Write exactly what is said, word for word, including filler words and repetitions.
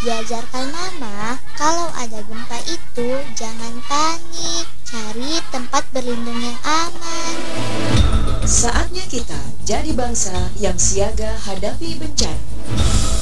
Diajarkan mama, kalau ada gempa itu jangan panik, cari tempat berlindung yang aman. Saatnya kita jadi bangsa yang siaga hadapi bencana.